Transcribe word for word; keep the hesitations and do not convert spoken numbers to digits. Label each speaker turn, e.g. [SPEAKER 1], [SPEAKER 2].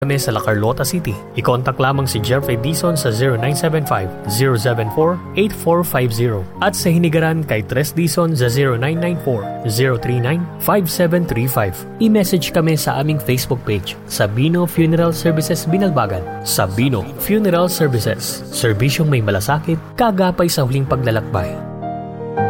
[SPEAKER 1] kami sa La Carlota City. I-contact lamang si Jeffrey Dizon sa zero nine seven five, zero seven four, eight four five zero at sa Hinigaran kay Tres Dizon sa zero nine nine four, zero three nine, five seven three five. I-message kami sa aming Facebook page, Sabino Funeral Services Binalbagan. Sabino Funeral Services, serbisyong may malasakit, kagapay sa huling paglalakbay.